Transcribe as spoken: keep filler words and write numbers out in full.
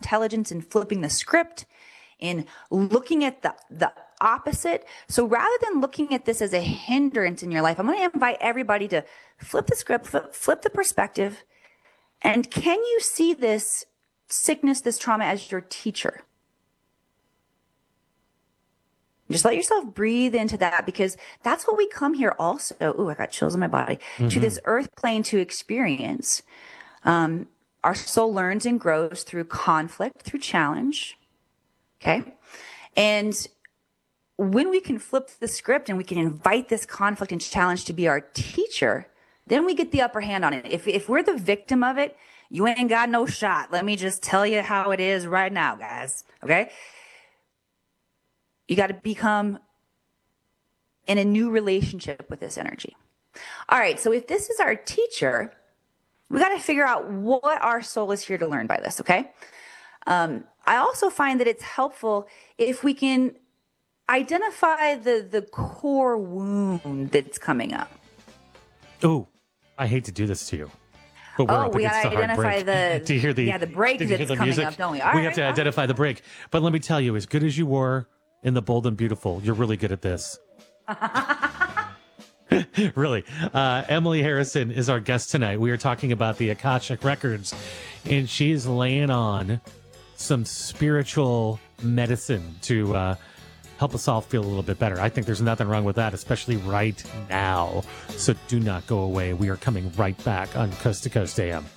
intelligence in flipping the script, in looking at the, the opposite. So rather than looking at this as a hindrance in your life, I'm going to invite everybody to flip the script, flip, flip the perspective. And can you see this sickness, this trauma as your teacher? Just let yourself breathe into that, because that's what we come here also. Oh, I got chills in my body. Mm-hmm. To this earth plane to experience. Um, our soul learns and grows through conflict, through challenge. Okay. And when we can flip the script and we can invite this conflict and challenge to be our teacher, then we get the upper hand on it. If, if we're the victim of it, you ain't got no shot. Let me just tell you how it is right now, guys. Okay. You got to become in a new relationship with this energy. All right. So if this is our teacher, we got to figure out what our soul is here to learn by this. Okay. Um, I also find that it's helpful if we can identify the, the core wound that's coming up. Oh, I hate to do this to you. But we're oh, up we got gotta to identify the, do you hear the yeah, the break that's the coming music? up, don't we? All we right, have to well. identify the break. But let me tell you, as good as you were in The Bold and Beautiful, you're really good at this. Really. Uh, Emily Harrison is our guest tonight. We are talking about the Akashic Records, and she's laying on some spiritual medicine to uh, help us all feel a little bit better. I think there's nothing wrong with that, especially right now. So do not go away. We are coming right back on Coast to Coast A M.